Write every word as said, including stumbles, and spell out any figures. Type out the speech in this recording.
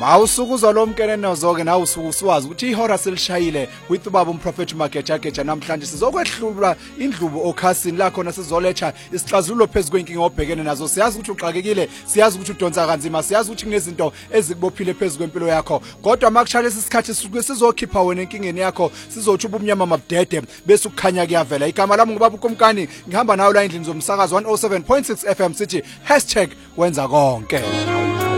Mawusuku uzolomkene nozoke nawe usuku uswazi ukuthi ihora selishayile with ubaba umprofeti Mageja Geja namhlanje sizokwehlula indlubu okhasini la khona sizoletha isixazululo phezulu kwenkinga obhekene nazo siyazi ukuthi uxakekile siyazi ukuthi udonsa kanzima siyazi ukuthi kunezinto ezikubophile phezulu kwempilo yakho kodwa makushaya lesikhathi sizokhipha wena enkingeni yakho sizothi ubumnyama mabudede bese ukukhanya kuyavela igama lami ngubaba uKumkani ngihamba nawe la endlini zomsakazo one oh seven point six F M sithi hashtag wenza konke.